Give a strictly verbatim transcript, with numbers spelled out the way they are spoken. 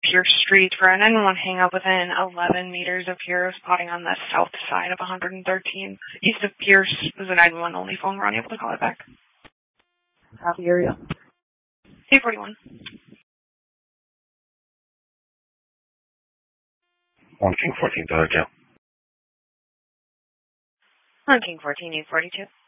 Pierce Street for a nine one one hangout within eleven meters of Pierce, spotting on the south side of one hundred thirteen. East of Pierce is a nine one one only phone. We're unable to call it back. Copy area. eight forty-one. On King fourteen, go ahead, Joe. On King fourteen, eight forty-two.